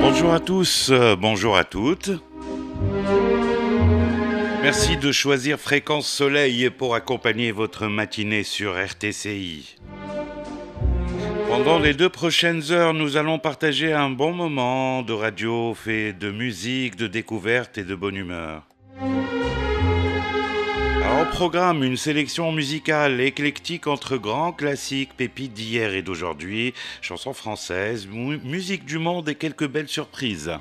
Bonjour à tous, bonjour à toutes. Merci de choisir Fréquence Soleil pour accompagner votre matinée sur RTCI. Pendant les 2 prochaines heures, nous allons partager un bon moment de radio fait de musique, de découverte et de bonne humeur. Alors, au programme, une sélection musicale éclectique entre grands classiques, pépites d'hier et d'aujourd'hui, chansons françaises, musique du monde et quelques belles surprises.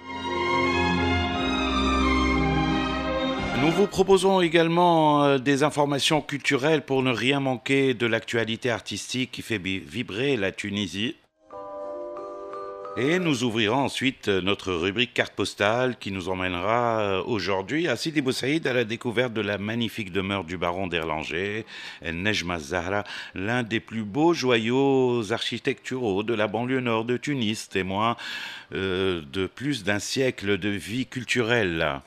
Nous vous proposons également des informations culturelles pour ne rien manquer de l'actualité artistique qui fait vibrer la Tunisie. Et nous ouvrirons ensuite notre rubrique carte postale qui nous emmènera aujourd'hui à Sidi Bou Saïd à la découverte de la magnifique demeure du baron d'Erlanger, El Nejma Zahra, l'un des plus beaux joyaux architecturaux de la banlieue nord de Tunis, témoin de plus d'un siècle de vie culturelle.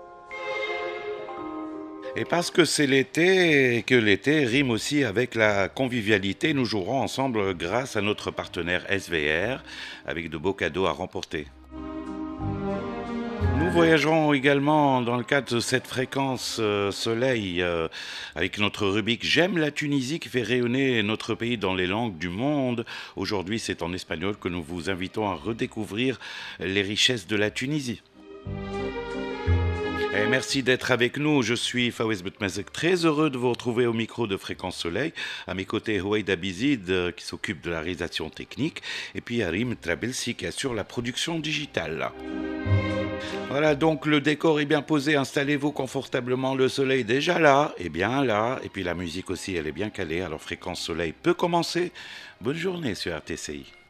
Et parce que c'est l'été et que l'été rime aussi avec la convivialité, nous jouerons ensemble grâce à notre partenaire SVR avec de beaux cadeaux à remporter. Nous voyagerons également dans le cadre de cette fréquence soleil avec notre rubrique J'aime la Tunisie qui fait rayonner notre pays dans les langues du monde. Aujourd'hui, c'est en espagnol que nous vous invitons à redécouvrir les richesses de la Tunisie. Et merci d'être avec nous. Je suis Fawez Boutmazek, très heureux de vous retrouver au micro de Fréquence Soleil. À mes côtés, Houaïda Bizid qui s'occupe de la réalisation technique et puis Harim Trabelsi qui assure la production digitale. Voilà, donc le décor est bien posé. Installez-vous confortablement. Le soleil est déjà là, et bien là. Et puis la musique aussi, elle est bien calée. Alors Fréquence Soleil peut commencer. Bonne journée sur RTCI.